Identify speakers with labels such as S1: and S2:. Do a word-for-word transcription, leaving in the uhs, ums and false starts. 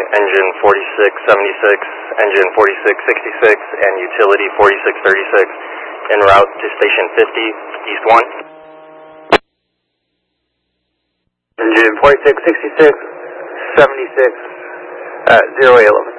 S1: engine forty-six seventy-six, engine forty-six sixty-six, and utility forty-six thirty-six en route to station fifty, east one.
S2: Engine forty-six sixty-six, seventy-six, uh, zero eight eleven.